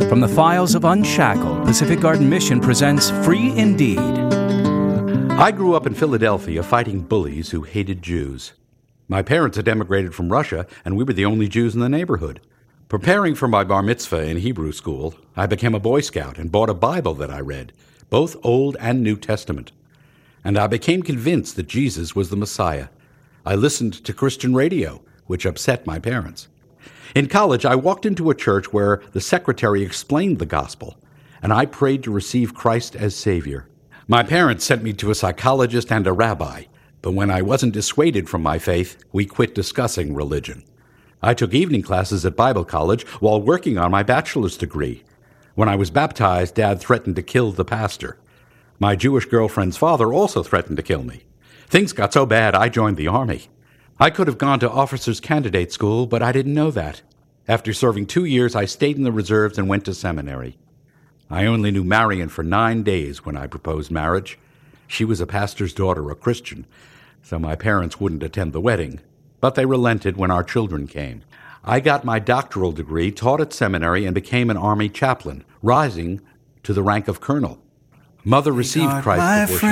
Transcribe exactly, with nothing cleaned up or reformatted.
From the files of Unshackled, Pacific Garden Mission presents Free Indeed. I grew up in Philadelphia fighting bullies who hated Jews. My parents had emigrated from Russia, and we were the only Jews in the neighborhood. Preparing for my bar mitzvah in Hebrew school, I became a Boy Scout and bought a Bible that I read, both Old and New Testament. And I became convinced that Jesus was the Messiah. I listened to Christian radio, which upset my parents. In college, I walked into a church where the secretary explained the gospel, and I prayed to receive Christ as Savior. My parents sent me to a psychologist and a rabbi, but when I wasn't dissuaded from my faith, we quit discussing religion. I took evening classes at Bible college while working on my bachelor's degree. When I was baptized, Dad threatened to kill the pastor. My Jewish girlfriend's father also threatened to kill me. Things got so bad, I joined the Army. I could have gone to officers' candidate school, but I didn't know that. After serving two years, I stayed in the reserves and went to seminary. I only knew Marion for nine days when I proposed marriage. She was a pastor's daughter, a Christian, so my parents wouldn't attend the wedding, but they relented when our children came. I got my doctoral degree, taught at seminary, and became an Army chaplain, rising to the rank of colonel. Mother received Christ before she